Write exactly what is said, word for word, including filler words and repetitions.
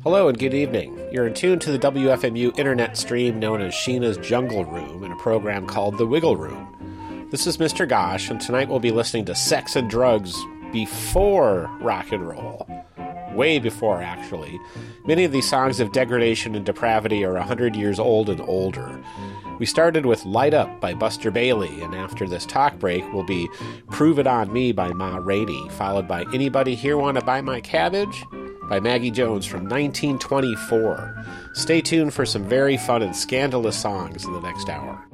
Hello and good evening. You're in tune to the W F M U internet stream known as Sheena's Jungle Room in a program called The Wiggle Room. This is Mister Gosh, and tonight we'll be listening to sex and drugs before rock and roll. Way before, actually. Many of these songs of degradation and depravity are one hundred years old and older. We started with Light Up by Buster Bailey, and after this talk break will be Prove It On Me by Ma Rainey, followed by Anybody Here Want to Buy My Cabbage? By Maggie Jones from nineteen twenty-four. Stay tuned for some very fun and scandalous songs in the next hour.